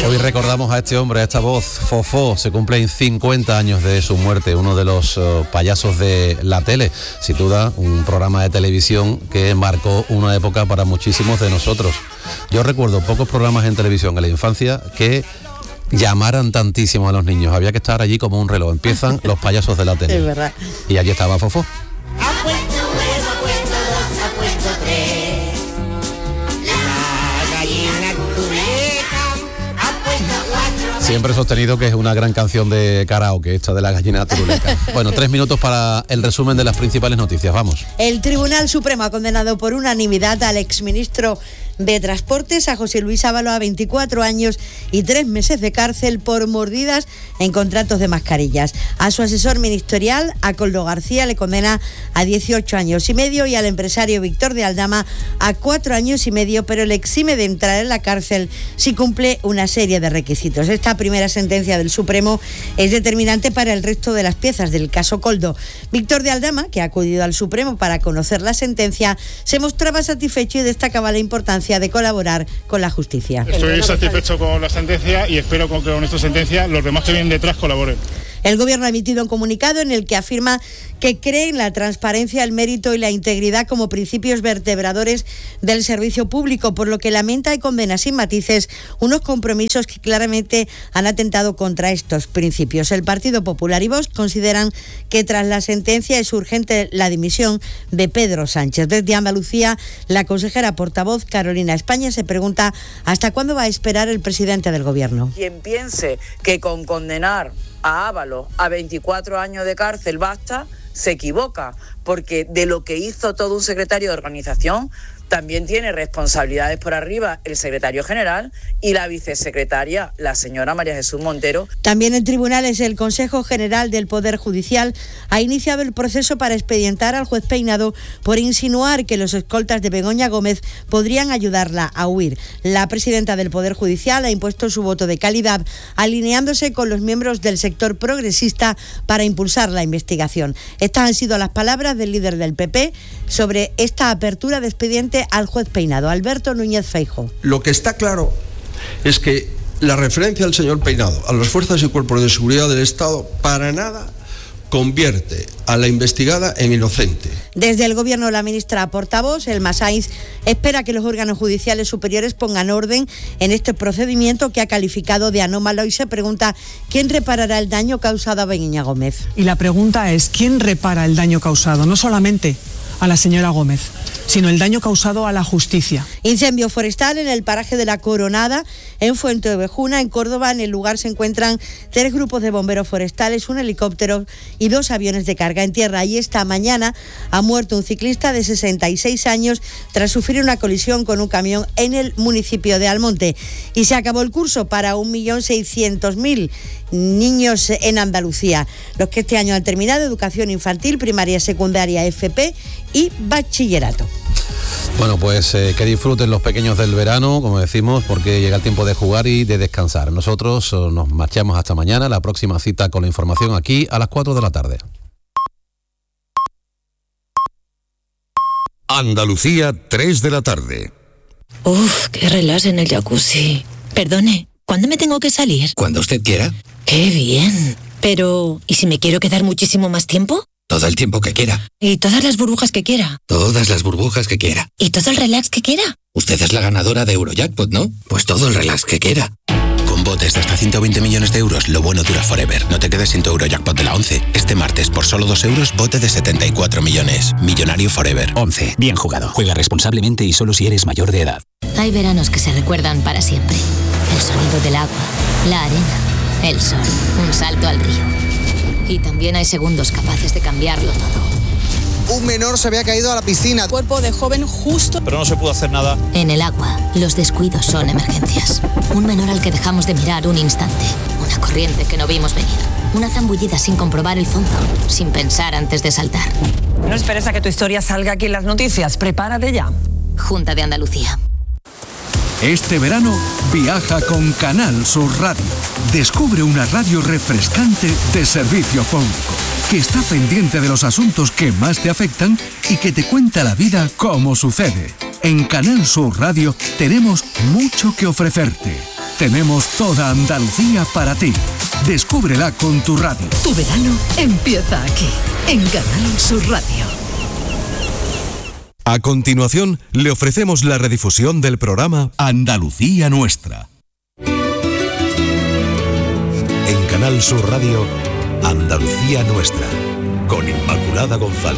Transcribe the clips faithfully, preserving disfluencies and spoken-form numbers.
Hoy recordamos a este hombre, a esta voz, Fofó. Se cumplen cincuenta años de su muerte, uno de los uh, payasos de la tele, sin duda un programa de televisión que marcó una época para muchísimos de nosotros. Yo recuerdo pocos programas en televisión en la infancia que llamaran tantísimo a los niños. Había que estar allí como un reloj. Empiezan los payasos de la tele. Es verdad. Y allí estaba Fofó. Siempre he sostenido que es una gran canción de karaoke, esta de la gallina turuleca. Bueno, tres minutos para el resumen de las principales noticias, vamos. El Tribunal Supremo ha condenado por unanimidad al exministro de Transportes, a José Luis Ábalos, a veinticuatro años y tres meses de cárcel por mordidas en contratos de mascarillas. A su asesor ministerial, a Coldo García, le condena a dieciocho años y medio y al empresario Víctor de Aldama a cuatro años y medio, pero le exime de entrar en la cárcel si cumple una serie de requisitos. Esta primera sentencia del Supremo es determinante para el resto de las piezas del caso Coldo. Víctor de Aldama, que ha acudido al Supremo para conocer la sentencia, se mostraba satisfecho y destacaba la importancia de colaborar con la justicia. Estoy satisfecho con la sentencia y espero que con esta sentencia los demás que vienen detrás colaboren. El Gobierno ha emitido un comunicado en el que afirma que cree en la transparencia, el mérito y la integridad como principios vertebradores del servicio público, por lo que lamenta y condena sin matices unos compromisos que claramente han atentado contra estos principios. El Partido Popular y Vox consideran que tras la sentencia es urgente la dimisión de Pedro Sánchez. Desde Andalucía, la consejera portavoz Carolina España se pregunta hasta cuándo va a esperar el presidente del Gobierno. Quien piense que con condenar a Ábalos a veinticuatro años de cárcel basta, se equivoca, porque de lo que hizo todo un secretario de organización también tiene responsabilidades por arriba el secretario general y la vicesecretaria, la señora María Jesús Montero. También en tribunales, el Consejo General del Poder Judicial ha iniciado el proceso para expedientar al juez Peinado por insinuar que los escoltas de Begoña Gómez podrían ayudarla a huir. La presidenta del Poder Judicial ha impuesto su voto de calidad, alineándose con los miembros del sector progresista para impulsar la investigación. Estas han sido las palabras del líder del P P sobre esta apertura de expediente al juez Peinado, Alberto Núñez Feijóo. Lo que está claro es que la referencia del señor Peinado a las fuerzas y cuerpos de seguridad del Estado para nada convierte a la investigada en inocente. Desde el Gobierno, la ministra portavoz, Elma Sainz, espera que los órganos judiciales superiores pongan orden en este procedimiento que ha calificado de anómalo y se pregunta quién reparará el daño causado a Begoña Gómez. Y la pregunta es, ¿quién repara el daño causado? No solamente a la señora Gómez, sino el daño causado a la justicia. Incendio forestal en el paraje de La Coronada, en Fuenteovejuna, en Córdoba. En el lugar se encuentran tres grupos de bomberos forestales, un helicóptero y dos aviones de carga en tierra. Y esta mañana ha muerto un ciclista de sesenta y seis años tras sufrir una colisión con un camión en el municipio de Almonte. Y se acabó el curso para un millón seiscientos mil niños en Andalucía, los que este año han terminado educación infantil, primaria, secundaria, F P y bachillerato. Bueno, pues eh, que disfruten los pequeños del verano, como decimos, porque llega el tiempo de jugar y de descansar. Nosotros eh, nos marchamos hasta mañana, la próxima cita con la información aquí a las cuatro de la tarde. Andalucía, tres de la tarde. Uf, qué relax en el jacuzzi. Perdone, ¿cuándo me tengo que salir? Cuando usted quiera. ¡Qué bien! Pero, ¿y si me quiero quedar muchísimo más tiempo? Todo el tiempo que quiera. ¿Y todas las burbujas que quiera? Todas las burbujas que quiera. ¿Y todo el relax que quiera? Usted es la ganadora de Eurojackpot, ¿no? Pues todo el relax que quiera. Con botes de hasta ciento veinte millones de euros, lo bueno dura forever. No te quedes sin tu Eurojackpot de la once. Este martes, por solo dos euros, bote de setenta y cuatro millones. Millonario forever. once. Bien jugado. Juega responsablemente y solo si eres mayor de edad. Hay veranos que se recuerdan para siempre. El sonido del agua, la arena, el sol, un salto al río. Y también hay segundos capaces de cambiarlo todo. Un menor se había caído a la piscina. Cuerpo de joven justo. Pero no se pudo hacer nada. En el agua, los descuidos son emergencias. Un menor al que dejamos de mirar un instante. Una corriente que no vimos venir. Una zambullida sin comprobar el fondo, sin pensar antes de saltar. No esperes a que tu historia salga aquí en las noticias. Prepárate ya. Junta de Andalucía. Este verano viaja con Canal Sur Radio. Descubre una radio refrescante de servicio público, que está pendiente de los asuntos que más te afectan y que te cuenta la vida como sucede. En Canal Sur Radio tenemos mucho que ofrecerte. tenemos toda Andalucía para ti. Descúbrela con tu radio. Tu verano empieza aquí, en Canal Sur Radio. A continuación, le ofrecemos la redifusión del programa Andalucía Nuestra. En Canal Sur Radio, Andalucía Nuestra, con Inmaculada González.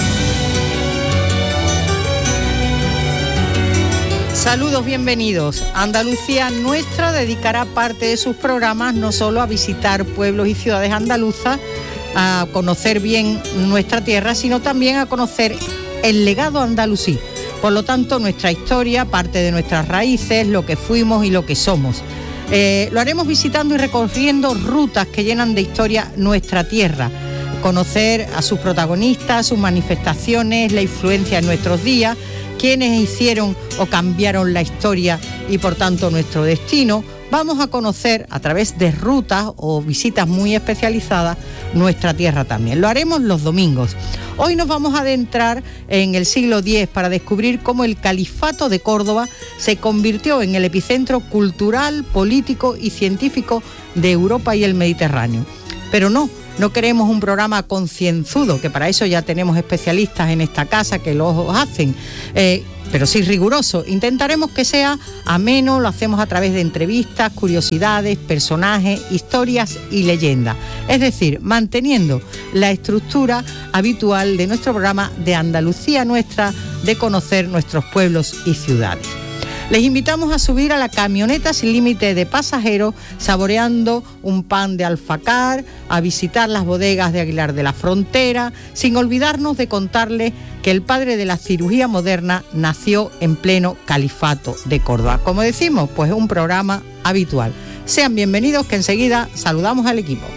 Saludos, bienvenidos. Andalucía Nuestra dedicará parte de sus programas no solo a visitar pueblos y ciudades andaluzas, a conocer bien nuestra tierra, sino también a conocer el legado andalusí. Por lo tanto, nuestra historia, parte de nuestras raíces, lo que fuimos y lo que somos. Eh, lo haremos visitando y recorriendo rutas que llenan de historia nuestra tierra. Conocer a sus protagonistas, sus manifestaciones, la influencia en nuestros días, quienes hicieron o cambiaron la historia y por tanto nuestro destino. Vamos a conocer a través de rutas o visitas muy especializadas nuestra tierra también. Lo haremos los domingos. Hoy nos vamos a adentrar en el siglo diez para descubrir cómo el Califato de Córdoba se convirtió en el epicentro cultural, político y científico de Europa y el Mediterráneo. Pero no, no queremos un programa concienzudo, que para eso ya tenemos especialistas en esta casa que lo hacen, eh, pero sí riguroso. Intentaremos que sea ameno, lo hacemos a través de entrevistas, curiosidades, personajes, historias y leyendas. Es decir, manteniendo la estructura habitual de nuestro programa de Andalucía Nuestra, de conocer nuestros pueblos y ciudades. Les invitamos a subir a la camioneta sin límite de pasajeros, saboreando un pan de alfacár, a visitar las bodegas de Aguilar de la Frontera, sin olvidarnos de contarles que el padre de la cirugía moderna nació en pleno Califato de Córdoba. Como decimos, pues es un programa habitual. Sean bienvenidos, que enseguida saludamos al equipo.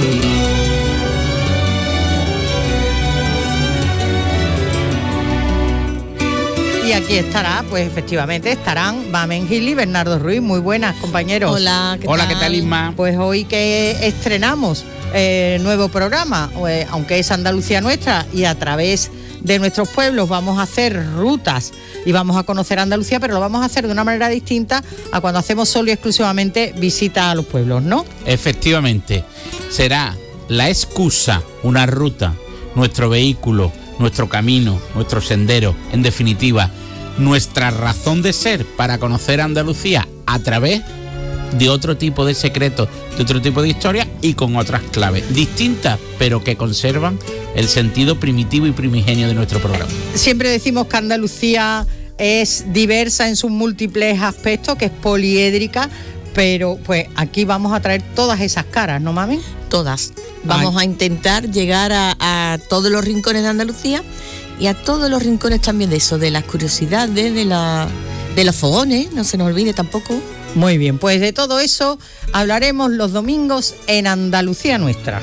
Y aquí estará, pues efectivamente estarán Mamen Gil y Bernardo Ruiz. Muy buenas, compañeros. Hola, ¿qué Hola, tal? ¿qué tal, Isma? Pues hoy que estrenamos eh, nuevo programa, eh, aunque es Andalucía Nuestra, y a través de nuestros pueblos vamos a hacer rutas y vamos a conocer Andalucía, pero lo vamos a hacer de una manera distinta a cuando hacemos solo y exclusivamente visita a los pueblos, ¿no? Efectivamente, será la excusa, una ruta, nuestro vehículo, nuestro camino, nuestro sendero, en definitiva, nuestra razón de ser para conocer Andalucía a través de otro tipo de secretos, de otro tipo de historias y con otras claves distintas, pero que conservan el sentido primitivo y primigenio de nuestro programa. Siempre decimos que Andalucía es diversa en sus múltiples aspectos, que es poliédrica, pero pues aquí vamos a traer todas esas caras, ¿no, Mami? Todas. Vamos Ay. a intentar llegar a, a todos los rincones de Andalucía y a todos los rincones también de eso, de las curiosidades, de, la, de los fogones, no se nos olvide tampoco. Muy bien, pues de todo eso hablaremos los domingos en Andalucía Nuestra.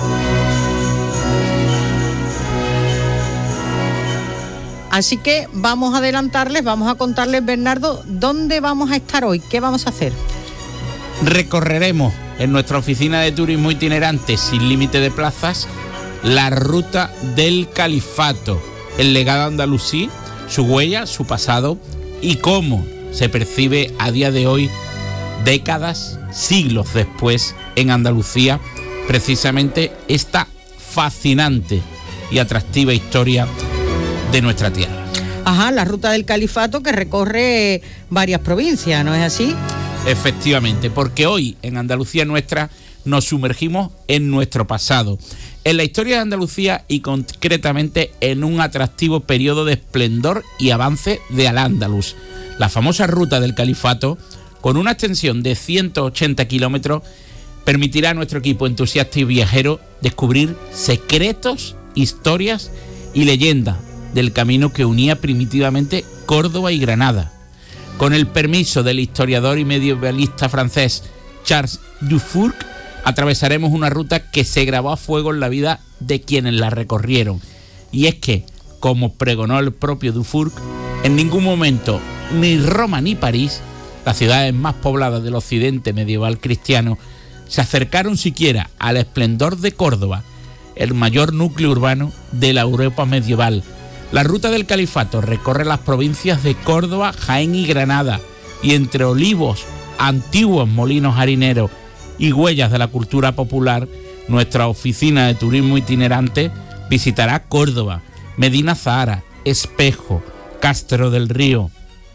Así que vamos a adelantarles, vamos a contarles, Bernardo, dónde vamos a estar hoy, qué vamos a hacer. Recorreremos en nuestra oficina de turismo itinerante sin límite de plazas la ruta del Califato, el legado andalusí, su huella, su pasado y cómo se percibe a día de hoy, décadas, siglos después, en Andalucía, precisamente esta fascinante y atractiva historia de nuestra tierra. Ajá, la ruta del Califato que recorre varias provincias, ¿no es así? Efectivamente, porque hoy en Andalucía Nuestra nos sumergimos en nuestro pasado, en la historia de Andalucía y concretamente en un atractivo periodo de esplendor y avance de Al-Ándalus. La famosa ruta del Califato, con una extensión de ciento ochenta kilómetros, permitirá a nuestro equipo entusiasta y viajero descubrir secretos, historias y leyendas del camino que unía primitivamente Córdoba y Granada. Con el permiso del historiador y medievalista francés Charles Dufourc, atravesaremos una ruta que se grabó a fuego en la vida de quienes la recorrieron. Y es que, como pregonó el propio Dufourc, en ningún momento ni Roma ni París, las ciudades más pobladas del occidente medieval cristiano, se acercaron siquiera al esplendor de Córdoba, el mayor núcleo urbano de la Europa medieval. La ruta del Califato recorre las provincias de Córdoba, Jaén y Granada, y entre olivos, antiguos molinos harineros y huellas de la cultura popular, nuestra oficina de turismo itinerante visitará Córdoba, Medina Zahara, Espejo, Castro del Río,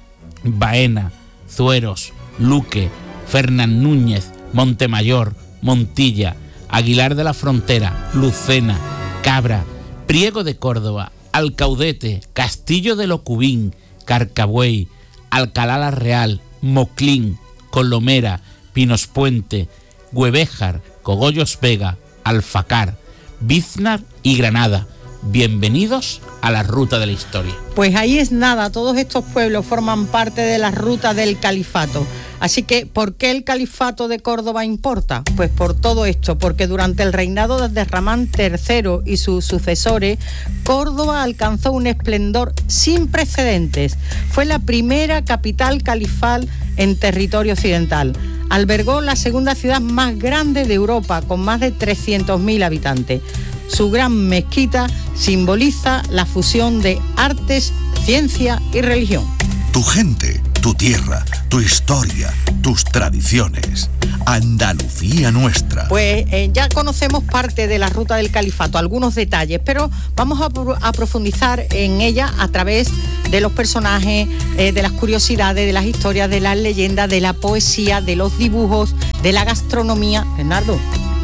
Baena, Zueros, Luque, Fernán Núñez, Montemayor, Montilla, Aguilar de la Frontera, Lucena, Cabra, Priego de Córdoba, Alcaudete, Castillo de Locubín, Carcabuey, Alcalá la Real, Moclín, Colomera, Pinos Puente, Güevéjar, Cogollos Vega, Alfacar, Biznar y Granada. Bienvenidos a la Ruta de la Historia. Pues ahí es nada, todos estos pueblos forman parte de la ruta del califato. Así que, ¿por qué el califato de Córdoba importa? Pues por todo esto, porque durante el reinado de Ramán tercero y sus sucesores, Córdoba alcanzó un esplendor sin precedentes. Fue la primera capital califal en territorio occidental. Albergó la segunda ciudad más grande de Europa, con más de trescientos mil habitantes. Su gran mezquita simboliza la fusión de artes, ciencia y religión. Tu gente, tu tierra, tu historia, tus tradiciones. Andalucía nuestra. Pues eh, ya conocemos parte de la ruta del califato, algunos detalles, pero vamos a, a profundizar en ella a través de los personajes, eh, de las curiosidades, de las historias, de las leyendas, de la poesía, de los dibujos, de la gastronomía. Bernardo.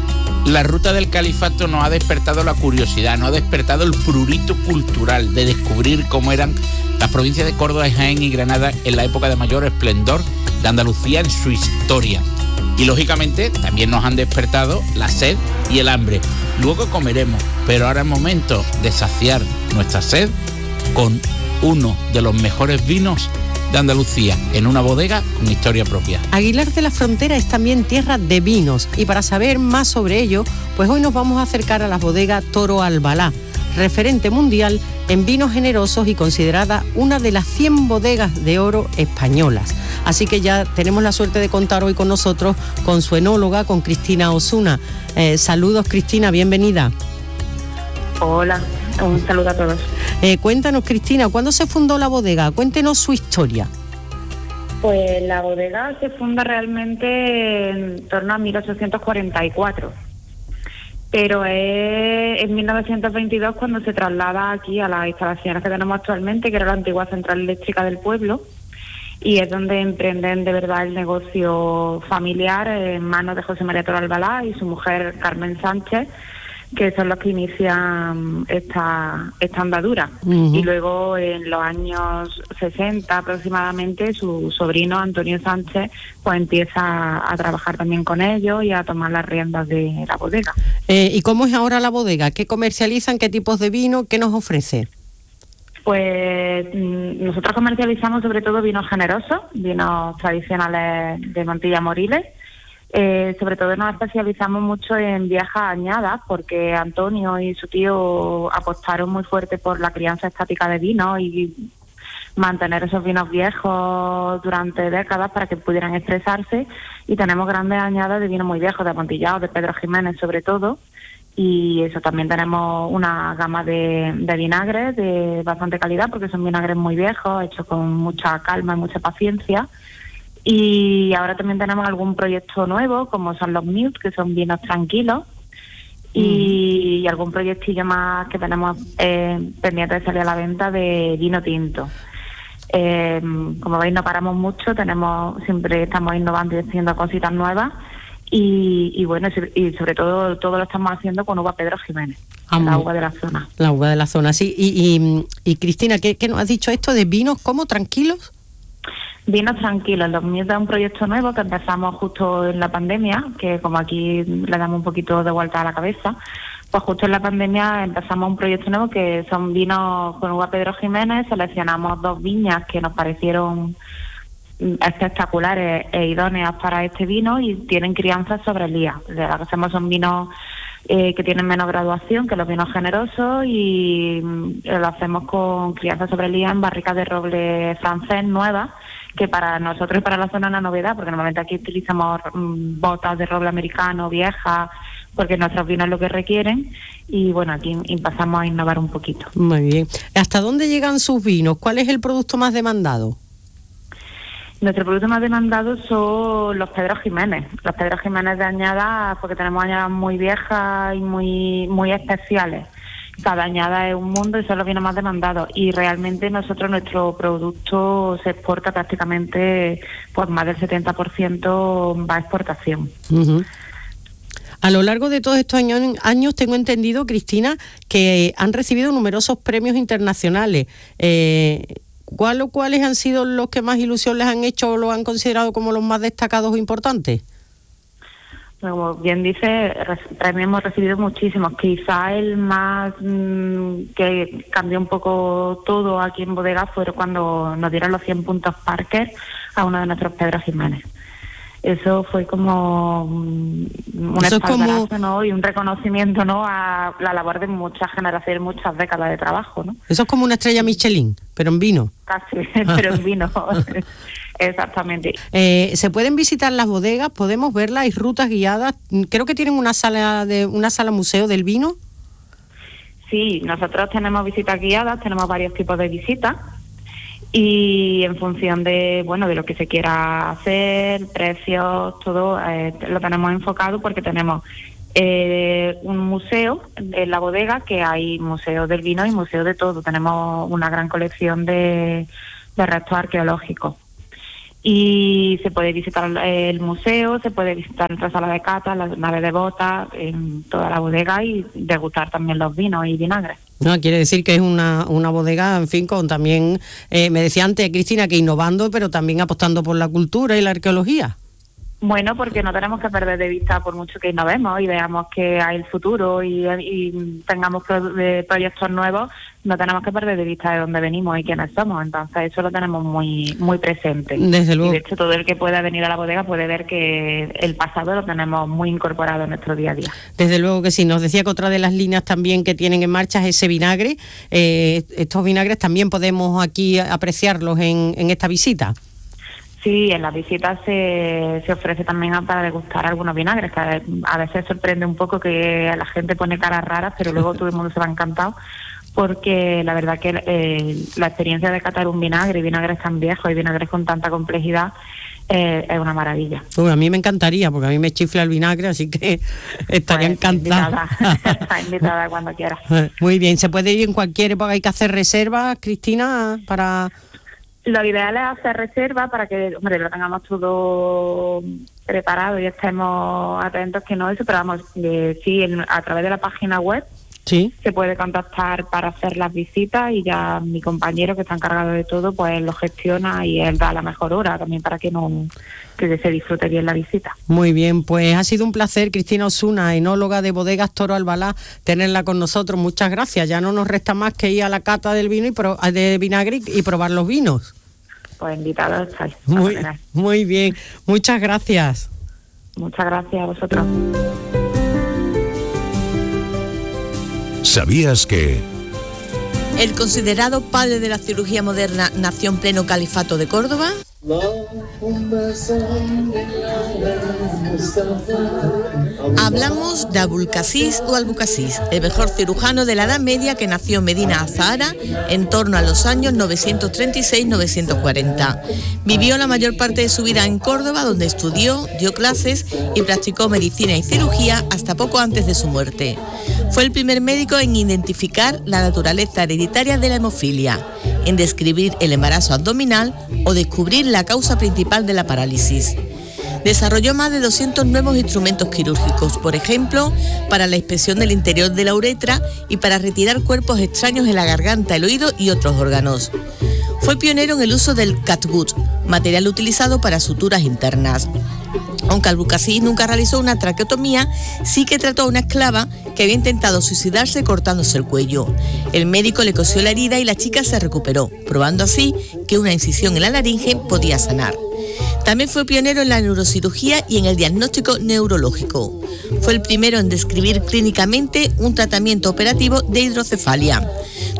La ruta del califato nos ha despertado la curiosidad, nos ha despertado el prurito cultural de descubrir cómo eran las provincias de Córdoba, Jaén y Granada en la época de mayor esplendor de Andalucía en su historia. Y lógicamente también nos han despertado la sed y el hambre. Luego comeremos, pero ahora es momento de saciar nuestra sed con uno de los mejores vinos de Andalucía, en una bodega con historia propia. Aguilar de la Frontera es también tierra de vinos, y para saber más sobre ello, pues hoy nos vamos a acercar a la bodega Toro Albalá, referente mundial en vinos generosos y considerada una de las cien bodegas de oro españolas. Así que ya tenemos la suerte de contar hoy con nosotros con su enóloga, con Cristina Osuna. Eh, saludos, Cristina, bienvenida. Hola, un saludo a todos. Eh, cuéntanos, Cristina, ¿cuándo se fundó la bodega? Cuéntenos su historia. Pues la bodega se funda realmente en torno a mil ochocientos cuarenta y cuatro, pero es en mil novecientos veintidós cuando se traslada aquí a las instalaciones que tenemos actualmente, que era la antigua central eléctrica del pueblo, y es donde emprenden de verdad el negocio familiar en manos de José María Toro Albalá y su mujer Carmen Sánchez, que son los que inician esta, esta andadura. Uh-huh. Y luego en los años sesenta aproximadamente su sobrino Antonio Sánchez pues empieza a, a trabajar también con ellos y a tomar las riendas de la bodega. Eh, ¿Y cómo es ahora la bodega? ¿Qué comercializan? ¿Qué tipos de vino? ¿Qué nos ofrece? Pues nosotros comercializamos sobre todo vinos generosos, vinos tradicionales de Montilla Moriles. Eh, sobre todo nos especializamos mucho en viejas añadas, porque Antonio y su tío apostaron muy fuerte por la crianza estática de vinos y mantener esos vinos viejos durante décadas para que pudieran expresarse, y tenemos grandes añadas de vinos muy viejos, de Amontillado, de Pedro Jiménez sobre todo, y eso también tenemos una gama de, de vinagres de bastante calidad, porque son vinagres muy viejos, hechos con mucha calma y mucha paciencia. Y ahora también tenemos algún proyecto nuevo, como son los Mute, que son vinos tranquilos, y, y algún proyectillo más que tenemos eh, pendiente de salir a la venta de vino tinto. Eh, como veis, no paramos mucho, tenemos siempre estamos innovando y haciendo cositas nuevas, y, y bueno, y sobre todo todo lo estamos haciendo con uva Pedro Jiménez, ah, la uva de la zona. La uva de la zona, sí. Y, y, y Cristina, ¿qué, ¿qué nos has dicho esto de vinos como tranquilos? Vinos tranquilos. Los míos es un proyecto nuevo que empezamos justo en la pandemia, que como aquí le damos un poquito de vuelta a la cabeza, pues justo en la pandemia empezamos un proyecto nuevo que son vinos con uva Pedro Jiménez. Seleccionamos dos viñas que nos parecieron espectaculares e idóneas para este vino, y tienen crianza sobre lía. Lo que hacemos son vinos eh, que tienen menos graduación que los vinos generosos, y eh, lo hacemos con crianza sobre lía en barricas de roble francés nuevas, que para nosotros y para la zona es una novedad, porque normalmente aquí utilizamos mm, botas de roble americano viejas, porque nuestros vinos es lo que requieren, y bueno, aquí pasamos a innovar un poquito. Muy bien. ¿Hasta dónde llegan sus vinos? ¿Cuál es el producto más demandado? Nuestro producto más demandado son los Pedro Jiménez. Los Pedro Jiménez de añada, porque tenemos añadas muy viejas y muy muy especiales. Cada añada es un mundo y son los vinos más demandados. Y realmente nosotros, nuestro producto se exporta prácticamente, pues más del setenta por ciento va a exportación. Uh-huh. A lo largo de todos estos años, años tengo entendido, Cristina, que han recibido numerosos premios internacionales. Eh, ¿cuál o cuáles han sido los que más ilusión les han hecho o lo han considerado como los más destacados o importantes? Como bien dice, también hemos recibido muchísimos. Quizá el más mmm, que cambió un poco todo aquí en bodega fue cuando nos dieron los cien puntos Parker a uno de nuestros Pedro Jiménez. Eso fue como un espaldarazo, como... ¿no? Y un reconocimiento, ¿no? A la labor de muchas generaciones, muchas décadas de trabajo, ¿no? Eso es como una estrella Michelin, pero en vino. Casi, pero en vino. Exactamente. Eh, ¿Se pueden visitar las bodegas? ¿Podemos verlas? ¿Hay rutas guiadas? Creo que tienen una sala de una sala museo del vino. Sí, nosotros tenemos visitas guiadas, tenemos varios tipos de visitas. Y en función de bueno de lo que se quiera hacer, precios, todo eh, lo tenemos enfocado porque tenemos eh, un museo en la bodega, que hay museo del vino y museo de todo. Tenemos una gran colección de, de restos arqueológicos. Y se puede visitar el museo, se puede visitar nuestra sala de cata, la nave de botas, en toda la bodega, y degustar también los vinos y vinagres. No, quiere decir que es una, una bodega, en fin, con también, eh, me decía antes Cristina, que innovando, pero también apostando por la cultura y la arqueología. Bueno, porque no tenemos que perder de vista, por mucho que innovemos y veamos que hay el futuro y, y tengamos pro, de proyectos nuevos, no tenemos que perder de vista de dónde venimos y quiénes somos. Entonces eso lo tenemos muy muy presente. Desde luego. Y de hecho todo el que pueda venir a la bodega puede ver que el pasado lo tenemos muy incorporado en nuestro día a día. Desde luego que sí. Nos decía que otra de las líneas también que tienen en marcha es ese vinagre. Eh, estos vinagres también podemos aquí apreciarlos en, en esta visita. Sí, en las visitas se, se ofrece también para degustar algunos vinagres, que a, a veces sorprende un poco que la gente pone caras raras, pero luego todo el mundo se va encantado, porque la verdad que eh, la experiencia de catar un vinagre, y vinagres tan viejos y vinagres con tanta complejidad, eh, es una maravilla. Uy, a mí me encantaría, porque a mí me chifla el vinagre, así que estaría pues, encantada. Invitada, está invitada cuando quiera. Muy bien, ¿se puede ir en cualquier época? ¿Hay que hacer reservas, Cristina, para...? Lo ideal es hacer reserva para que, hombre, lo tengamos todo preparado y estemos atentos, que no eso, pero vamos, eh, sí, en, a través de la página web sí se puede contactar para hacer las visitas, y ya mi compañero, que está encargado de todo, pues lo gestiona y él da la mejor hora también para que no que se disfrute bien la visita. Muy bien, pues ha sido un placer, Cristina Osuna, enóloga de Bodegas Toro Albalá, tenerla con nosotros. Muchas gracias. Ya no nos resta más que ir a la cata del vino y pro, de vinagre y probar los vinos. Pues invitados estáis. Muy, muy bien, muchas gracias. Muchas gracias a vosotros. ¿Sabías que...? El considerado padre de la cirugía moderna nació en pleno califato de Córdoba. Hablamos de Abulcasis o Albucasis, el mejor cirujano de la Edad Media, que nació en Medina Azahara en torno a los años novecientos treinta y seis a novecientos cuarenta. Vivió la mayor parte de su vida en Córdoba, donde estudió, dio clases y practicó medicina y cirugía hasta poco antes de su muerte. Fue el primer médico en identificar la naturaleza hereditaria de la hemofilia, en describir el embarazo abdominal o descubrir la causa principal de la parálisis. Desarrolló más de doscientos nuevos instrumentos quirúrgicos, por ejemplo, para la inspección del interior de la uretra y para retirar cuerpos extraños en la garganta, el oído y otros órganos. Fue pionero en el uso del catgut, material utilizado para suturas internas. Aunque Albucasis nunca realizó una traqueotomía, sí que trató a una esclava que había intentado suicidarse cortándose el cuello. El médico le cosió la herida y la chica se recuperó, probando así que una incisión en la laringe podía sanar. También fue pionero en la neurocirugía y en el diagnóstico neurológico. Fue el primero en describir clínicamente un tratamiento operativo de hidrocefalia.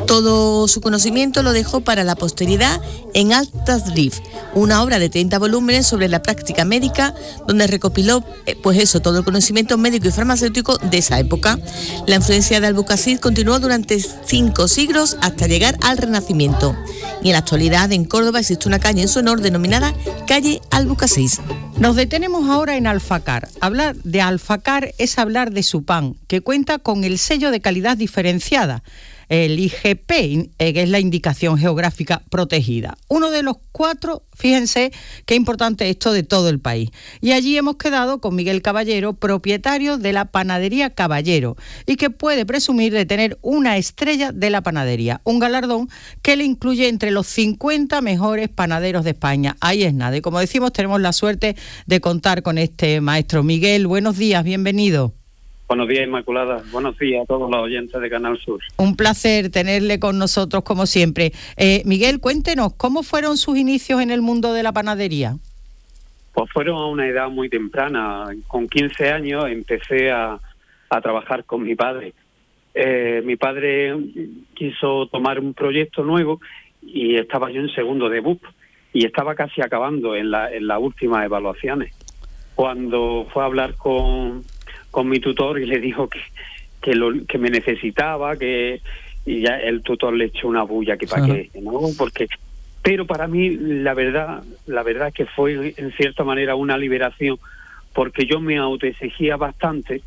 Todo su conocimiento lo dejó para la posteridad en Altadrift, una obra de treinta volúmenes sobre la práctica médica, donde recopiló, eh, pues eso, todo el conocimiento médico y farmacéutico de esa época. La influencia de Albucasid continuó durante cinco siglos hasta llegar al Renacimiento. Y en la actualidad en Córdoba existe una calle en su honor denominada Calle Albucasid. Nos detenemos ahora en Alfacar. Hablar de Alfacar es hablar de su pan, que cuenta con el sello de calidad diferenciada, el I G P, que es la indicación geográfica protegida. Uno de los cuatro, fíjense qué importante esto de todo el país. Y allí hemos quedado con Miguel Caballero, propietario de la panadería Caballero, y que puede presumir de tener una estrella de la panadería, un galardón que le incluye entre los cincuenta mejores panaderos de España. Ahí es nada. Y como decimos, tenemos la suerte de contar con este maestro. Miguel, buenos días, bienvenido. Buenos días, Inmaculada. Buenos días a todos los oyentes de Canal Sur. Un placer tenerle con nosotros, como siempre. Eh, Miguel, cuéntenos, ¿cómo fueron sus inicios en el mundo de la panadería? Pues fueron a una edad muy temprana. Con quince años empecé a, a trabajar con mi padre. Eh, mi padre quiso tomar un proyecto nuevo y estaba yo en segundo de B U P y estaba casi acabando en, la, en las últimas evaluaciones. Cuando fue a hablar con... con mi tutor y le dijo que que, lo, que me necesitaba, que y ya el tutor le echó una bulla que para qué, ¿no? Porque pero para mí la verdad la verdad que fue en cierta manera una liberación, porque yo me autoexigía bastante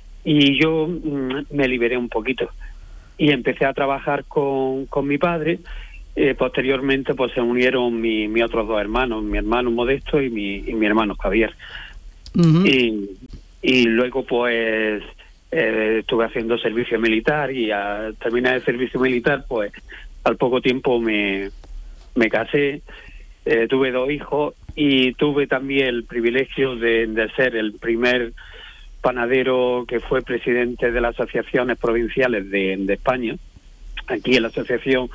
y yo mm, me liberé un poquito y empecé a trabajar con, con mi padre. Eh, posteriormente pues se unieron mi, mis otros dos hermanos, mi hermano Modesto y mi, y mi hermano Javier. Uh-huh. y Y luego, pues, eh, estuve haciendo servicio militar y al terminar el servicio militar, pues, al poco tiempo me, me casé, eh, tuve dos hijos y tuve también el privilegio de, de ser el primer panadero que fue presidente de las asociaciones provinciales de, de España, aquí en la Asociación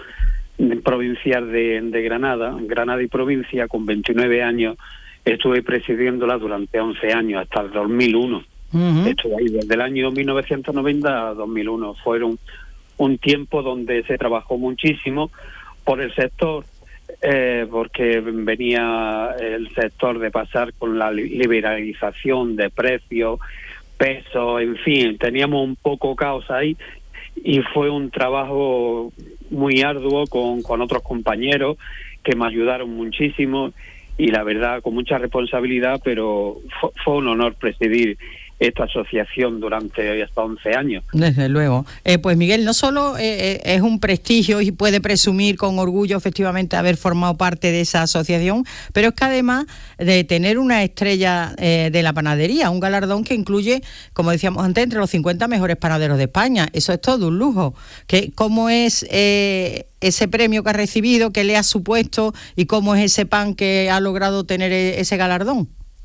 Provincial de, de Granada, Granada y Provincia, con veintinueve años. Estuve presidiéndola durante once años, hasta el dos mil uno. Uh-huh. Estuve ahí desde el año mil novecientos noventa a dos mil uno. Fueron un tiempo donde se trabajó muchísimo por el sector, eh, porque venía el sector de pasar con la liberalización de precios, pesos, en fin, teníamos un poco caos ahí y fue un trabajo muy arduo con, con otros compañeros que me ayudaron muchísimo. Y la verdad, con mucha responsabilidad, pero fue, fue un honor presidir esta asociación durante hasta once años. Desde luego. Eh, pues Miguel, no solo eh, es un prestigio y puede presumir con orgullo efectivamente haber formado parte de esa asociación, pero es que además de tener una estrella eh, de la panadería, un galardón que incluye, como decíamos antes, entre los cincuenta mejores panaderos de España. Eso es todo un lujo. ¿Qué, ¿Cómo es eh, ese premio que ha recibido, qué le ha supuesto y cómo es ese pan que ha logrado tener ese galardón?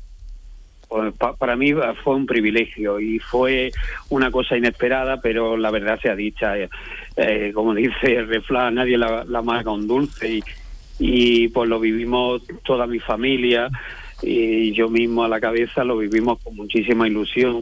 Pues pa, para mí fue un privilegio y fue una cosa inesperada, pero la verdad sea dicha, eh, eh, como dice el refrán, nadie la, la amarga un dulce y, y pues lo vivimos toda mi familia y yo mismo a la cabeza, lo vivimos con muchísima ilusión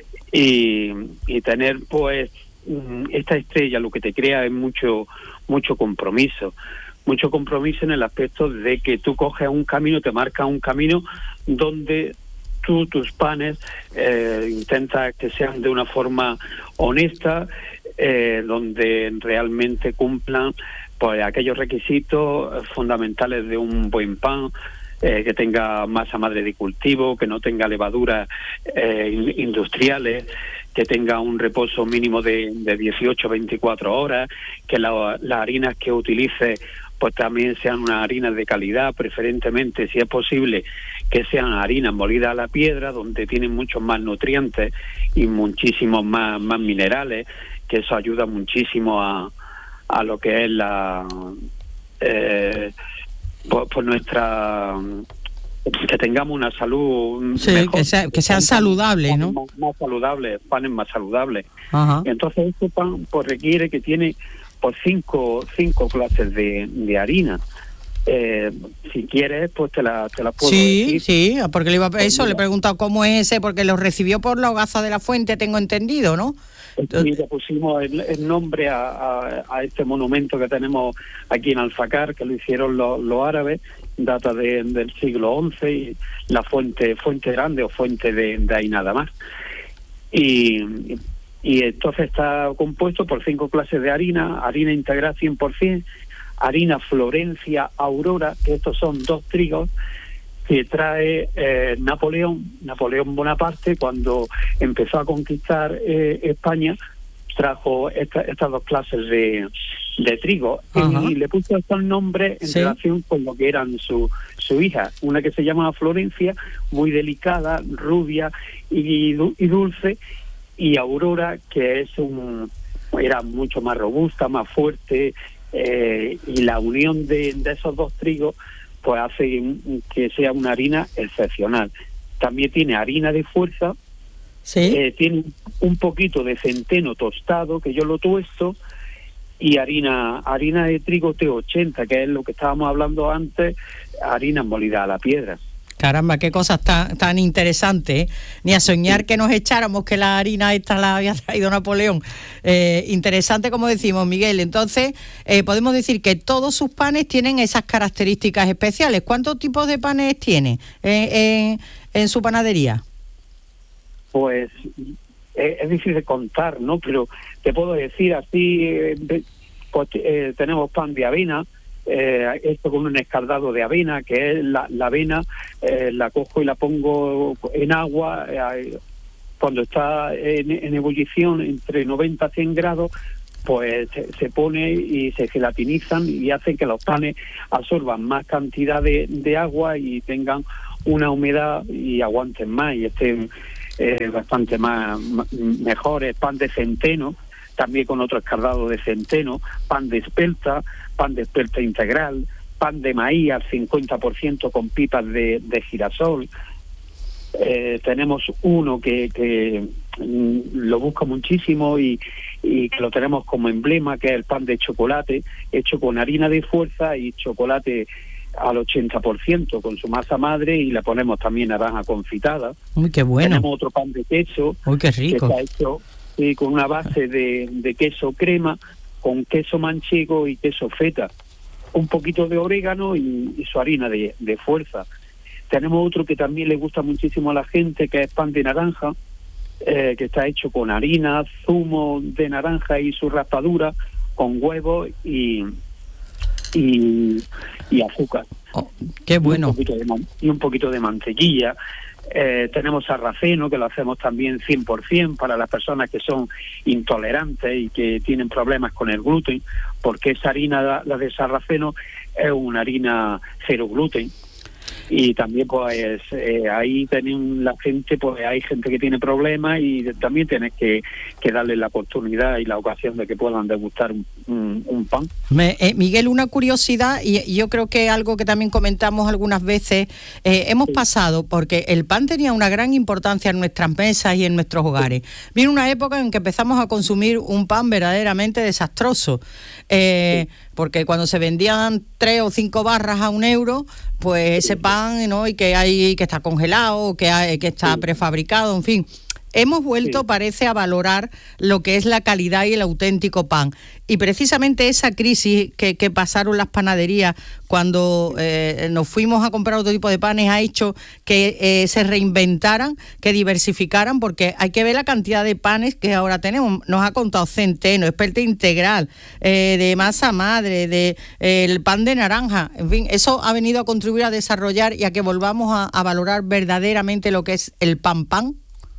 y, y tener pues esta estrella lo que te crea es mucho, mucho compromiso. Mucho compromiso en el aspecto de que tú coges un camino, te marca un camino donde tú, tus panes, eh, intenta que sean de una forma honesta, eh, donde realmente cumplan pues aquellos requisitos fundamentales de un buen pan, eh, que tenga masa madre de cultivo, que no tenga levaduras eh, industriales, que tenga un reposo mínimo de, de dieciocho a veinticuatro horas, que la, las harinas que utilice pues también sean unas harinas de calidad, preferentemente, si es posible, que sean harinas molidas a la piedra, donde tienen muchos más nutrientes y muchísimos más, más minerales, que eso ayuda muchísimo a, a lo que es la eh, pues, pues nuestra que tengamos una salud sí, mejor, que, sea, que sean saludables, ¿no? Más, más saludables, panes más saludables. Ajá. Y entonces este pan pues requiere que tiene por cinco cinco clases de, de harina. Eh, si quieres, pues te la, te la puedo sí, decir. Sí, sí, porque le iba a, pues eso, mira, le he preguntado cómo es ese, porque lo recibió por la hogaza de la fuente, tengo entendido, ¿no? Y le pusimos el, el nombre a, a, a este monumento que tenemos aquí en Alfacar, que lo hicieron los, los árabes, data de, del siglo once, y la fuente fuente grande o fuente de, de ahí nada más. Y, y entonces está compuesto por cinco clases de harina, harina integral cien por ciento, harina Florencia Aurora, que estos son dos trigos que trae eh, Napoleón, Napoleón Bonaparte, cuando empezó a conquistar eh, España, trajo esta, estas dos clases de, de trigo. Ajá. Y le puso estos nombres en sí. relación con lo que eran su, su hija, una que se llama Florencia, muy delicada, rubia y, y dulce, y Aurora, que es un era mucho más robusta, más fuerte, eh, y la unión de, de esos dos trigos pues hace que sea una harina excepcional. También tiene harina de fuerza, ¿sí? eh, tiene un poquito de centeno tostado, que yo lo tuesto, y harina harina de trigo T ochenta, que es lo que estábamos hablando antes, harina molida a la piedra. Caramba, qué cosas tan, tan interesantes, ¿eh? Ni a soñar que nos echáramos que la harina esta la había traído Napoleón. Eh, interesante, como decimos, Miguel. Entonces, eh, podemos decir que todos sus panes tienen esas características especiales. ¿Cuántos tipos de panes tiene eh, eh, en su panadería? Pues eh, es difícil de contar, ¿no? Pero te puedo decir así, eh, pues, eh, tenemos pan de avena, Eh, esto con un escaldado de avena, que es la, la avena, eh, la cojo y la pongo en agua, eh, cuando está en, en ebullición entre noventa a cien grados, pues se, se pone y se gelatinizan y hacen que los panes absorban más cantidad de, de agua y tengan una humedad y aguanten más y estén eh, bastante más, más mejores. Pan de centeno, también con otro escaldado de centeno, pan de espelta, pan de espelta integral, pan de maíz al cincuenta por ciento con pipas de, de girasol. Eh, tenemos uno que, que mm, lo busca muchísimo y, y que lo tenemos como emblema, que es el pan de chocolate, hecho con harina de fuerza y chocolate al ochenta por ciento con su masa madre, y le ponemos también naranja confitada. Uy, qué bueno. Tenemos otro pan de queso. Uy, qué rico. Que está hecho sí, con una base de, de queso crema, con queso manchego y queso feta, un poquito de orégano y, y su harina de, de fuerza. Tenemos otro que también le gusta muchísimo a la gente, que es pan de naranja, eh, que está hecho con harina, zumo de naranja y su raspadura, con huevo y y, y azúcar. Oh, qué bueno. Y un poquito de, y un poquito de mantequilla. Eh, tenemos sarraceno, que lo hacemos también cien por ciento para las personas que son intolerantes y que tienen problemas con el gluten, porque esa harina, la, la de sarraceno, es una harina cero gluten. Y también pues eh, ahí tienen la gente, pues hay gente que tiene problemas y también tienes que, que darle la oportunidad y la ocasión de que puedan degustar un, un, un pan. Me, eh, Miguel, una curiosidad, y yo creo que algo que también comentamos algunas veces, eh, hemos sí. pasado, porque el pan tenía una gran importancia en nuestras mesas y en nuestros hogares. Sí. Vino una época en que empezamos a consumir un pan verdaderamente desastroso, eh, sí. porque cuando se vendían tres o cinco barras a un euro, pues ese pan, ¿no? Y que hay que está congelado, que hay, que está sí. prefabricado, en fin. Hemos vuelto, sí. parece, a valorar lo que es la calidad y el auténtico pan. Y precisamente esa crisis que, que pasaron las panaderías cuando eh, nos fuimos a comprar otro tipo de panes ha hecho que eh, se reinventaran, que diversificaran, porque hay que ver la cantidad de panes que ahora tenemos. Nos ha contado centeno, espelta integral, eh, de masa madre, de eh, el pan de naranja. En fin, eso ha venido a contribuir a desarrollar y a que volvamos a, a valorar verdaderamente lo que es el pan pan.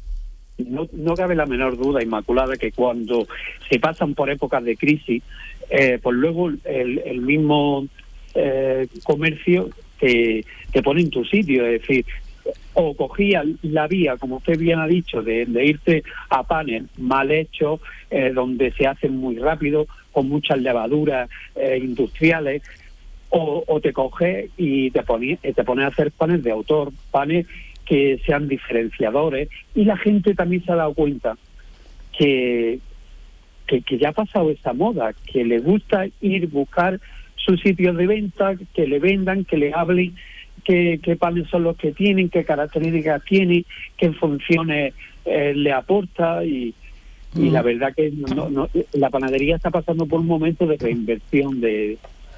No, no cabe la menor duda, Inmaculada, que cuando se pasan por épocas de crisis, eh, pues luego el, el mismo eh, comercio te, te pone en tu sitio. Es decir, o cogía la vía, como usted bien ha dicho, de, de irte a panes mal hechos, eh, donde se hacen muy rápido, con muchas levaduras eh, industriales, o, o te coges y te pones te pones a hacer panes de autor, panes que sean diferenciadores, y la gente también se ha dado cuenta que, que, que ya ha pasado esa moda, que le gusta ir buscar sus sitios de venta, que le vendan, que le hablen qué, qué panes son los que tienen, qué características tienen, qué funciones eh, le aporta y, mm. y la verdad que no, no, la panadería está pasando por un momento de reinversión, de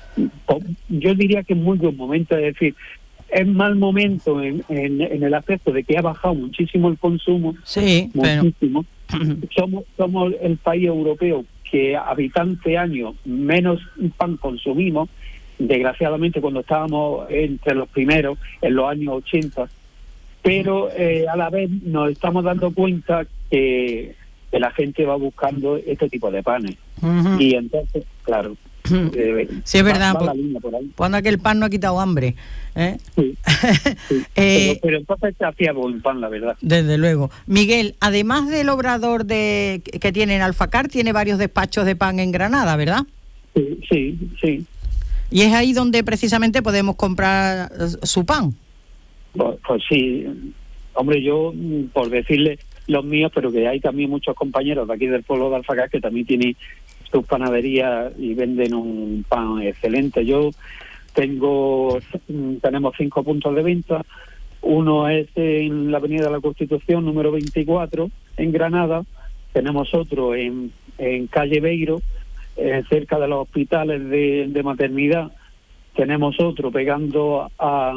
yo diría que es muy buen momento, es decir, es mal momento en, en, en el aspecto de que ha bajado muchísimo el consumo, sí, muchísimo. Pero... somos somos el país europeo que habitante año menos pan consumimos, desgraciadamente cuando estábamos entre los primeros en los años ochenta, pero eh, a la vez nos estamos dando cuenta que, que la gente va buscando este tipo de panes. Uh-huh. Y entonces, claro, eh, sí, es verdad, va, va la línea por ahí. Cuando que el pan no ha quitado hambre, ¿eh? Sí, sí. eh, pero, pero entonces se hacía buen pan, la verdad. Desde luego. Miguel, además del obrador de que tiene en Alfacar, tiene varios despachos de pan en Granada, ¿verdad? Sí, sí, sí. Y es ahí donde precisamente podemos comprar su pan. Pues, pues sí, hombre, yo por decirle los míos, pero que hay también muchos compañeros de aquí del pueblo de Alfacar que también tienen sus panaderías y venden un pan excelente. Yo tengo, tenemos cinco puntos de venta. Uno es en la Avenida de la Constitución, número veinticuatro, en Granada. Tenemos otro en, en calle Beiro, eh, cerca de los hospitales de, de maternidad. Tenemos otro pegando a,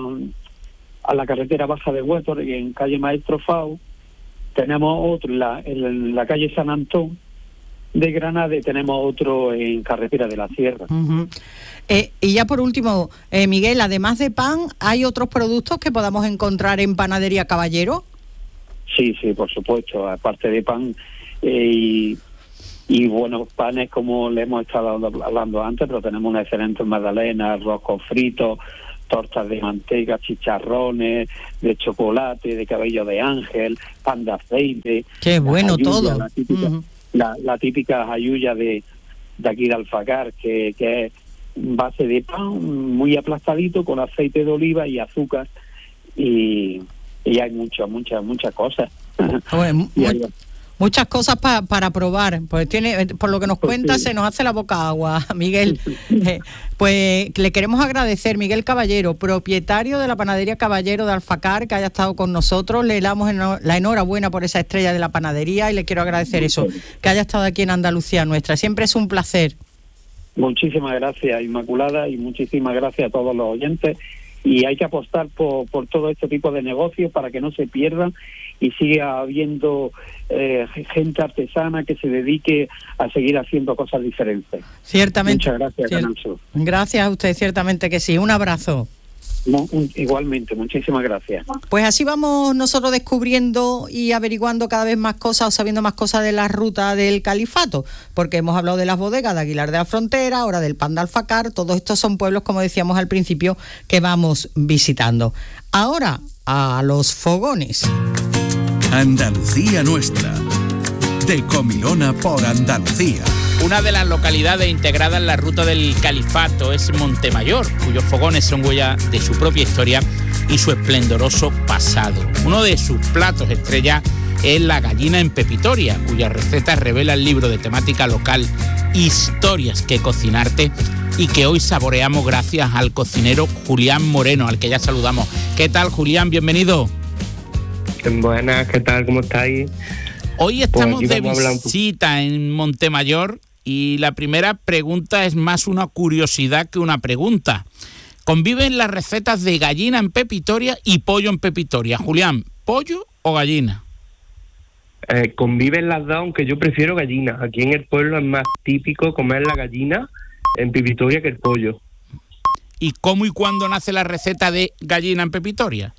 a la carretera baja de Huétor y en calle Maestro Fau. Tenemos otro en la, en la calle San Antón de Granada y tenemos otro en carretera de la Sierra. Uh-huh. Eh, y ya por último, eh, Miguel, además de pan, ¿hay otros productos que podamos encontrar en Panadería Caballero? Sí, sí, por supuesto, aparte de pan eh, y, y buenos panes como le hemos estado hablando antes, pero tenemos una excelente magdalena, roscos fritos, tortas de manteca, chicharrones, de chocolate, de cabello de ángel, pan de aceite. ¡Qué bueno ayuya, todo! La típica, uh-huh. la, la típica ayuya de, de aquí de Alfacar, que, que es base de pan muy aplastadito con aceite de oliva y azúcar y, y hay muchas, muchas, muchas cosas. Bueno, mu- muchas cosas pa, para probar, pues tiene, por lo que nos cuenta, se nos hace la boca agua, Miguel. Eh, pues le queremos agradecer, Miguel Caballero, propietario de la Panadería Caballero de Alfacar, que haya estado con nosotros. Le damos eno- la enhorabuena por esa estrella de la panadería y le quiero agradecer eso, que haya estado aquí en Andalucía Nuestra. Siempre es un placer. Muchísimas gracias, Inmaculada, y muchísimas gracias a todos los oyentes. Y hay que apostar por, por todo este tipo de negocios para que no se pierdan y siga habiendo eh, gente artesana que se dedique a seguir haciendo cosas diferentes. Ciertamente. Muchas gracias, Cier- Canal Sur. Gracias a usted, ciertamente que sí. Un abrazo. No, un, igualmente, muchísimas gracias. Pues así vamos nosotros descubriendo y averiguando cada vez más cosas o sabiendo más cosas de la ruta del Califato, porque hemos hablado de las bodegas de Aguilar de la Frontera, ahora del pan de Alfacar. Todos estos son pueblos, como decíamos al principio, que vamos visitando. Ahora, a los fogones. Andalucía Nuestra, de Comilona por Andalucía. Una de las localidades integradas en la ruta del Califato es Montemayor, cuyos fogones son huella de su propia historia y su esplendoroso pasado. Uno de sus platos estrella es la gallina en pepitoria, cuya receta revela el libro de temática local Historias que cocinarte y que hoy saboreamos gracias al cocinero Julián Moreno, al que ya saludamos. ¿Qué tal, Julián? Bienvenido. Buenas, ¿qué tal? ¿Cómo estáis? Hoy estamos pues de visita en Montemayor y la primera pregunta es más una curiosidad que una pregunta. ¿Conviven las recetas de gallina en pepitoria y pollo en pepitoria? Julián, ¿pollo o gallina? Eh, conviven las dos, aunque yo prefiero gallina. Aquí en el pueblo es más típico comer la gallina en pepitoria que el pollo. ¿Y cómo y cuándo nace la receta de gallina en pepitoria?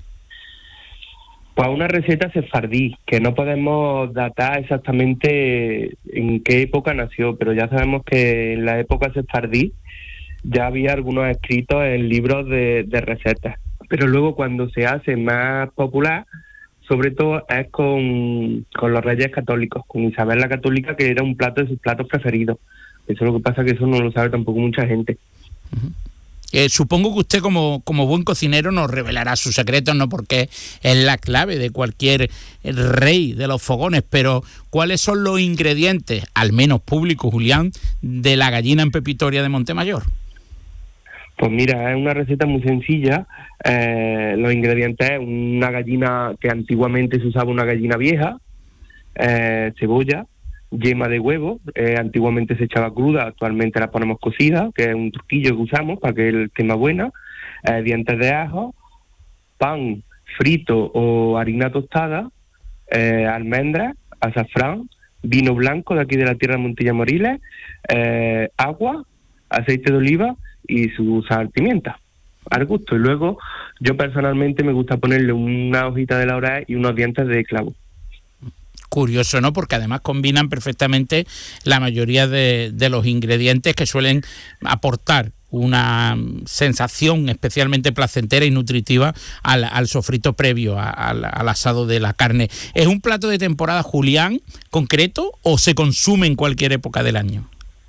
Pues una receta sefardí, que no podemos datar exactamente en qué época nació, pero ya sabemos que en la época sefardí ya había algunos escritos en libros de, de recetas. Pero luego cuando se hace más popular, sobre todo es con, con los Reyes Católicos, con Isabel la Católica, que era un plato de sus platos preferidos. Eso es lo que pasa, que eso no lo sabe tampoco mucha gente. Uh-huh. Eh, supongo que usted como, como buen cocinero nos revelará sus secretos, no porque es la clave de cualquier rey de los fogones, pero ¿cuáles son los ingredientes, al menos públicos, Julián, de la gallina en pepitoria de Montemayor? Pues mira, es una receta muy sencilla. Eh, los ingredientes es una gallina que antiguamente se usaba, una gallina vieja, eh, cebolla, yema de huevo, eh, antiguamente se echaba cruda, actualmente la ponemos cocida, que es un truquillo que usamos para que el tema buena, eh, dientes de ajo, pan frito o harina tostada, eh, almendras, azafrán, vino blanco de aquí de la tierra de Montilla Moriles, eh, agua, aceite de oliva y su sal, pimienta, al gusto. Y luego yo personalmente me gusta ponerle una hojita de laurel y unos dientes de clavo. Curioso, ¿no? Porque además combinan perfectamente la mayoría de, de los ingredientes que suelen aportar una sensación especialmente placentera y nutritiva al, al sofrito previo, a, al, al asado de la carne. ¿Es un plato de temporada, Julián, concreto o se consume en cualquier época del año?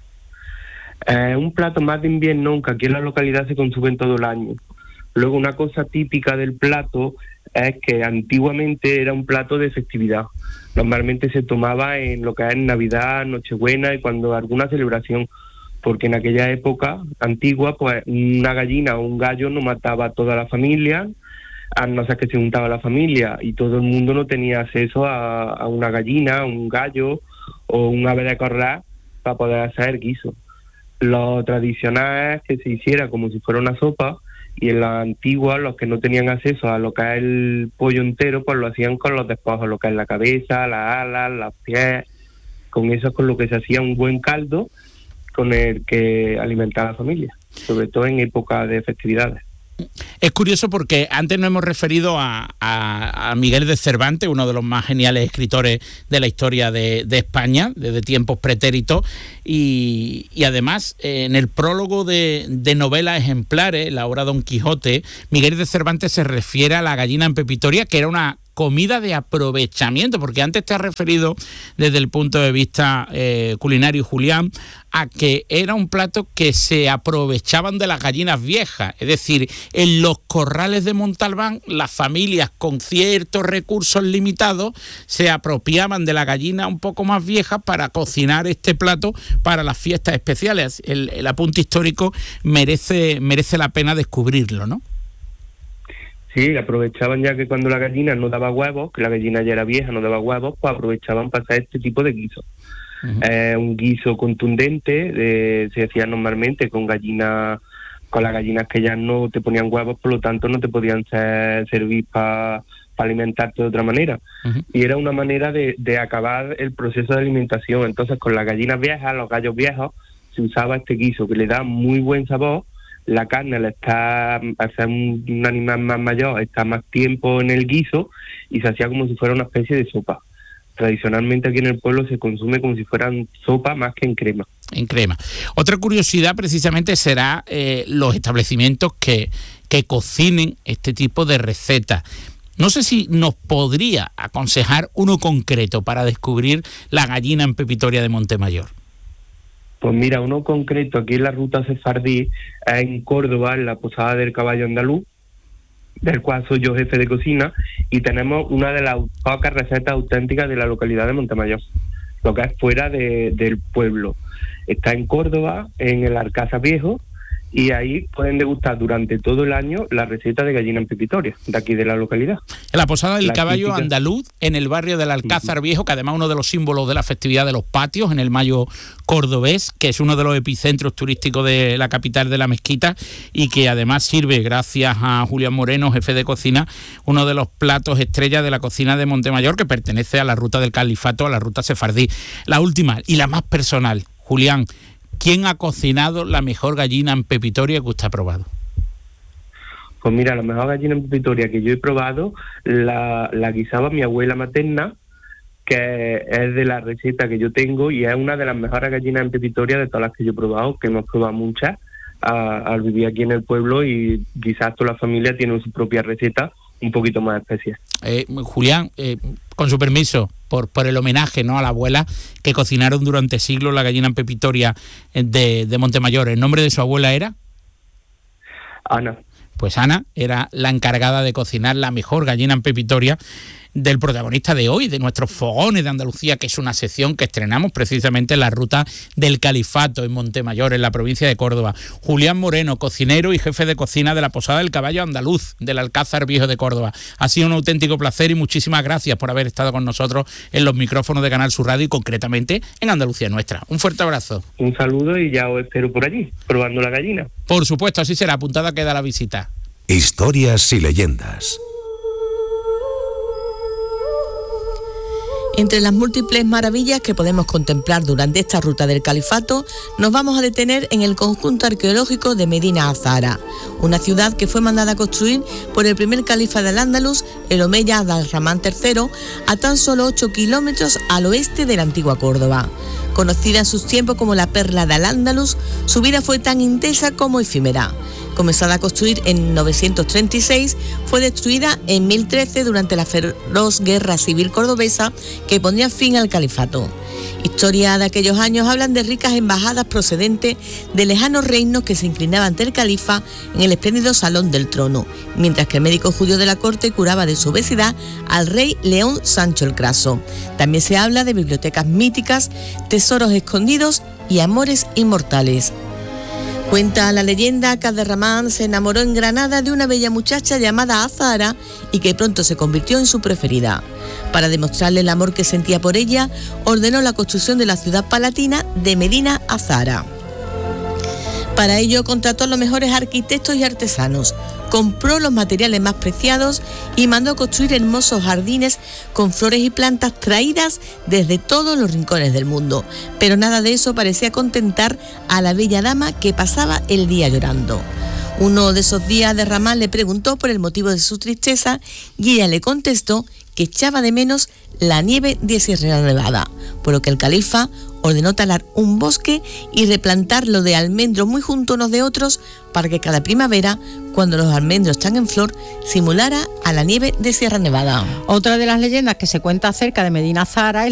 Es eh, un plato más de invierno, aunque aquí en la localidad se consume todo el año. Luego, una cosa típica del plato es que antiguamente era un plato de festividad. Normalmente se tomaba en lo que es Navidad, Nochebuena y cuando alguna celebración, porque en aquella época antigua, pues una gallina o un gallo no mataba a toda la familia, a no ser que se juntaba la familia y todo el mundo no tenía acceso a, a una gallina, un gallo o un ave de corral para poder hacer guiso. Lo tradicional es que se hiciera como si fuera una sopa, y en la antigua los que no tenían acceso a lo que es el pollo entero, pues lo hacían con los despojos, lo que es la cabeza, las alas, los pies. Con eso es con lo que se hacía un buen caldo con el que alimentaba a la familia, sobre todo en época de festividades. Es curioso porque antes nos hemos referido a, a, a Miguel de Cervantes, uno de los más geniales escritores de la historia de, de España, desde tiempos pretéritos, y, y además eh, en el prólogo de, de Novelas Ejemplares, la obra Don Quijote, Miguel de Cervantes se refiere a la gallina en pepitoria, que era una comida de aprovechamiento, porque antes te has referido desde el punto de vista eh, culinario, Julián, a que era un plato que se aprovechaban de las gallinas viejas, es decir, en los corrales de Montalbán las familias con ciertos recursos limitados se apropiaban de la gallina un poco más vieja para cocinar este plato para las fiestas especiales. El, el apunte histórico merece, merece la pena descubrirlo, ¿no? Sí, aprovechaban ya que cuando la gallina no daba huevos, que la gallina ya era vieja, no daba huevos, pues aprovechaban para hacer este tipo de guiso. Uh-huh. Eh, un guiso contundente, eh, se hacía normalmente con gallinas, con las gallinas que ya no te ponían huevos, por lo tanto no te podían ser, servir para pa alimentarte de otra manera. Uh-huh. Y era una manera de, de acabar el proceso de alimentación. Entonces con las gallinas viejas, los gallos viejos, se usaba este guiso que le da muy buen sabor. La carne la está, al ser un, un animal más mayor, está más tiempo en el guiso y se hacía como si fuera una especie de sopa. Tradicionalmente aquí en el pueblo se consume como si fueran sopa más que en crema. En crema. Otra curiosidad precisamente será eh, los establecimientos que, que cocinen este tipo de recetas. No sé si nos podría aconsejar uno concreto para descubrir la gallina en pepitoria de Montemayor. Pues mira, uno concreto aquí en la ruta sefardí, en Córdoba, en la Posada del Caballo Andaluz, del cual soy yo jefe de cocina, y tenemos una de las pocas recetas auténticas de la localidad de Montemayor, lo que es fuera de, del pueblo. Está en Córdoba, en el Alcázar Viejo, y ahí pueden degustar durante todo el año la receta de gallina en pepitoria, de aquí de la localidad. En la Posada del la Caballo típica. Andaluz, en el barrio del Alcázar Viejo, que además es uno de los símbolos de la festividad de los patios, en el mayo cordobés, que es uno de los epicentros turísticos de la capital de la mezquita, y que además sirve, gracias a Julián Moreno, jefe de cocina, uno de los platos estrella de la cocina de Montemayor, que pertenece a la ruta del Califato, a la ruta sefardí. La última y la más personal, Julián, ¿quién ha cocinado la mejor gallina en pepitoria que usted ha probado? Pues mira, la mejor gallina en pepitoria que yo he probado la, la guisaba mi abuela materna, que es de la receta que yo tengo y es una de las mejores gallinas en pepitoria de todas las que yo he probado, que hemos probado muchas a, al vivir aquí en el pueblo, y quizás toda la familia tiene su propia receta un poquito más especial. Eh, Julián, eh, con su permiso, por, por el homenaje, ¿no?, a la abuela, que cocinaron durante siglos la gallina en pepitoria de, de Montemayor. ¿El nombre de su abuela era? Ana. Pues Ana era la encargada de cocinar la mejor gallina en pepitoria del protagonista de hoy, de nuestros fogones de Andalucía, que es una sección que estrenamos precisamente en la ruta del Califato en Montemayor, en la provincia de Córdoba. Julián Moreno, cocinero y jefe de cocina de la Posada del Caballo Andaluz, del Alcázar Viejo de Córdoba. Ha sido un auténtico placer y muchísimas gracias por haber estado con nosotros en los micrófonos de Canal Sur Radio y concretamente en Andalucía Nuestra. Un fuerte abrazo. Un saludo y ya os espero por allí, probando la gallina. Por supuesto, así será. Apuntada queda la visita. Historias y leyendas. Entre las múltiples maravillas que podemos contemplar durante esta ruta del Califato, nos vamos a detener en el conjunto arqueológico de Medina Azahara, una ciudad que fue mandada a construir por el primer califa del Andalus, el omeya Abd-al-Rahman tercero, a tan solo ocho kilómetros al oeste de la antigua Córdoba. Conocida en sus tiempos como la perla del Andalus, su vida fue tan intensa como efímera. Comenzada a construir en novecientos treinta y seis, fue destruida en mil trece durante la feroz guerra civil cordobesa que ponía fin al califato. Historias de aquellos años hablan de ricas embajadas procedentes de lejanos reinos que se inclinaban ante el califa en el espléndido salón del trono, mientras que el médico judío de la corte curaba de su obesidad al rey León Sancho el Craso. También se habla de bibliotecas míticas, tesoros escondidos y amores inmortales. Cuenta la leyenda que Abd-al-Rahman se enamoró en Granada de una bella muchacha llamada Azahara y que pronto se convirtió en su preferida. Para demostrarle el amor que sentía por ella, ordenó la construcción de la ciudad palatina de Medina Azahara. Para ello contrató a los mejores arquitectos y artesanos, compró los materiales más preciados y mandó construir hermosos jardines con flores y plantas traídas desde todos los rincones del mundo. Pero nada de eso parecía contentar a la bella dama que pasaba el día llorando. Uno de esos días Abd-al-Rahman le preguntó por el motivo de su tristeza y ella le contestó que echaba de menos la nieve de Sierra Nevada, por lo que el califa ordenó talar un bosque y replantarlo de almendros muy juntos unos de otros para que cada primavera, cuando los almendros están en flor, simulara a la nieve de Sierra Nevada. Otra de las leyendas que se cuenta acerca de Medina Azahara es